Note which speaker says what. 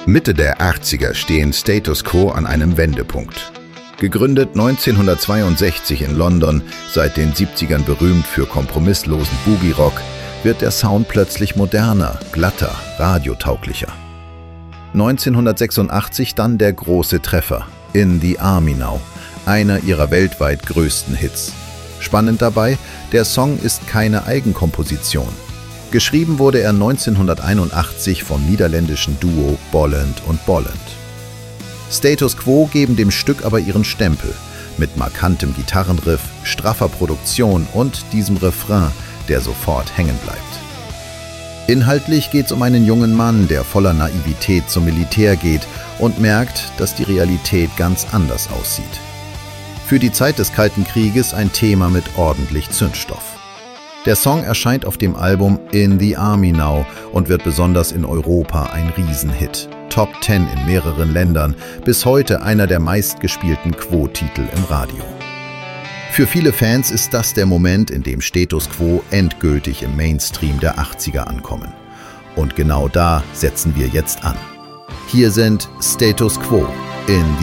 Speaker 1: Mitte der 80er stehen Status Quo an einem Wendepunkt. Gegründet 1962 in London, seit den 70ern berühmt für kompromisslosen Boogie-Rock, wird der Sound plötzlich moderner, glatter, radiotauglicher. 1986 dann der große Treffer, In the Army Now, einer ihrer weltweit größten Hits. Spannend dabei, der Song ist keine Eigenkomposition. Geschrieben wurde er 1981 vom niederländischen Duo Bolland und Bolland. Status Quo geben dem Stück aber ihren Stempel, mit markantem Gitarrenriff, straffer Produktion und diesem Refrain, der sofort hängen bleibt. Inhaltlich geht es um einen jungen Mann, der voller Naivität zum Militär geht und merkt, dass die Realität ganz anders aussieht. Für die Zeit des Kalten Krieges ein Thema mit ordentlich Zündstoff. Der Song erscheint auf dem Album In the Army Now und wird besonders in Europa ein Riesenhit. Top 10 in mehreren Ländern, bis heute einer der meistgespielten Quo-Titel im Radio. Für viele Fans ist das der Moment, in dem Status Quo endgültig im Mainstream der 80er ankommen. Und genau da setzen wir jetzt an. Hier sind Status Quo in